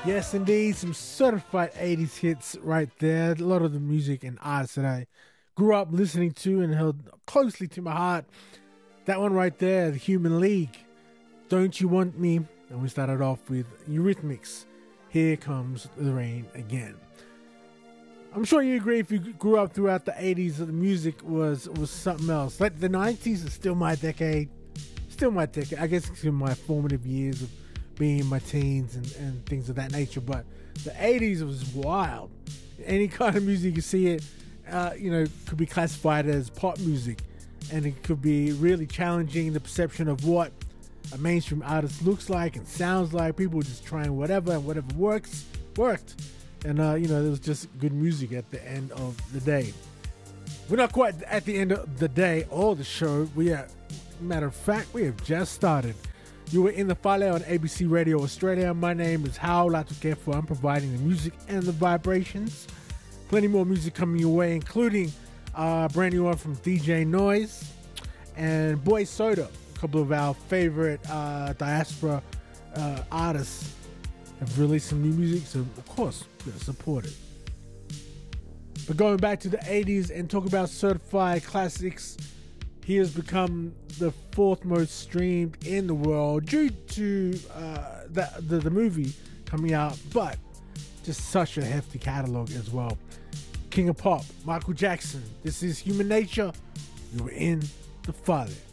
Yes, indeed, some certified 80s hits right there. A lot of the music and artists that I grew up listening to and held closely to my heart. That one right there, The Human League, Don't You Want Me? And we started off with Eurythmics, Here Comes the Rain Again. I'm sure you agree if you grew up throughout the 80s, the music was something else. Like the 90s is still my decade. Still my decade. I guess it's in my formative years of being in my teens and things of that nature. But the 80s was wild. Any kind of music, you see it, could be classified as pop music. And it could be really challenging the perception of what a mainstream artist looks like and sounds like. People were just trying whatever, and whatever worked. And, it was just good music at the end of the day. We're not quite at the end of the day or the show. Matter of fact, we have just started. You were in the Fale on ABC Radio Australia. My name is Hao Latukefo. I'm providing the music and the vibrations. Plenty more music coming your way, including a brand new one from DJ Noise and Boy Soda. A couple of our favorite diaspora artists have released some new music, so of course, we're gonna support it. But going back to the 80s and talk about certified classics, he has become the fourth most streamed in the world due to the movie coming out, but just such a hefty catalog as well. King of Pop, Michael Jackson. This is Human Nature. You're in the Fale.